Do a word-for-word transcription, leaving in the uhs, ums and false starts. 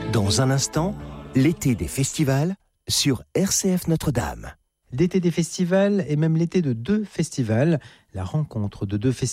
Dans un instant, l'été des festivals sur R C F Notre-Dame. L'été des festivals et même l'été de deux festivals, la rencontre de deux festivals